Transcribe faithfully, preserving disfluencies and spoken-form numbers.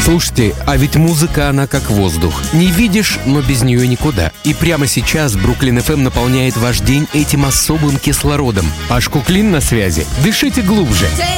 Слушайте, а ведь музыка, она как воздух. Не видишь, но без нее никуда. И прямо сейчас Бруклин эф эм наполняет ваш день этим особым кислородом. Аш Куклин на связи. Дышите глубже.